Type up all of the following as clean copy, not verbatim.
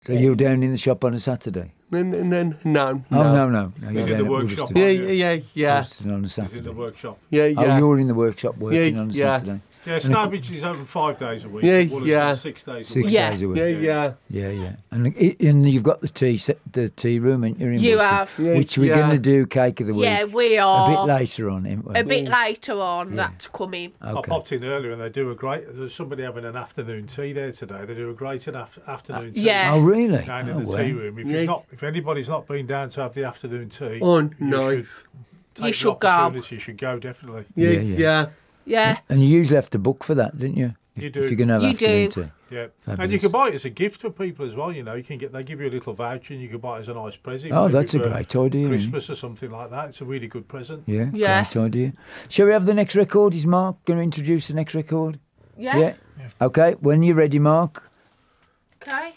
So you're down in the shop on a Saturday? No. Oh, no. He's in the workshop. Yeah. Posting on a He's in Saturday. the workshop. Yeah. Oh, you're in the workshop working Yeah, on a yeah. Saturday? Yeah, Starbridge is open 5 days a week. Yeah, Woolworths yeah. 6 days a 6 week. days a week. Yeah. Yeah. And you've got the tea room, and you're in You Worcester, have. Yeah, which we're yeah. going to do cake of the week. Yeah, we a are. bit later on, ain't we? A bit later on, that's coming. I Okay. popped in earlier and they do a great. There's somebody having an afternoon tea there today. They do a great afternoon tea. Yeah. Oh, really? Down in Oh, the well. tea room. Yeah. If anybody's not been down to have the afternoon tea, Oh, you nice. take You the should go. opportunity. You should go definitely. Yeah. Yeah. And you usually have to book for that, didn't you? You If do. you're going to have You afternoon do. tea. Yeah, and Fabulous. you can buy it as a gift for people as well. You know, they give you a little voucher and you can buy it as a nice present. Oh, maybe that's a for great idea. isn't it? Christmas or something like that. It's a really good present. Yeah, Yeah. great idea. Shall we have the next record? Is Mark going to introduce the next record? Yeah. Okay, when you're ready, Mark. Okay.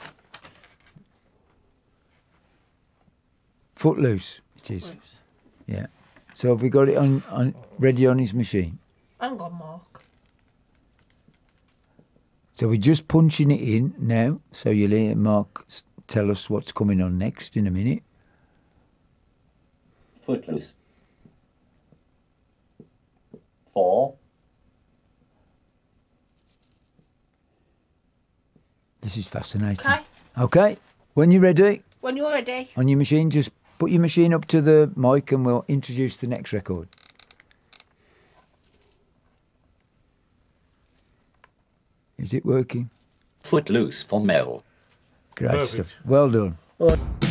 Footloose, it is. Yeah. So have we got it on ready on his machine? Hang on, Mark. So we're just punching it in now. So you'll hear Mark tell us what's coming on next in a minute. Footloose. 4. This is fascinating. Okay. Okay, when you're ready When you're ready. on your machine, just put your machine up to the mic and we'll introduce the next record. Is it working? Footloose for Mel. Great Perfect. stuff. Well done.